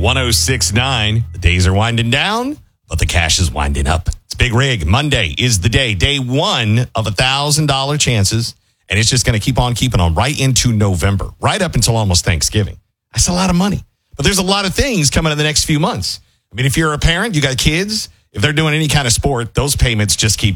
1069. The days are winding down, but the cash is winding up. It's Big Rig. Monday is the day one of $1,000 chances, and it's just going to keep on keeping on right into November, right up until almost Thanksgiving. That's a lot of money. But there's a lot of things coming in the next few months. I mean, if you're a parent, you got kids, if they're doing any kind of sport, those payments just keep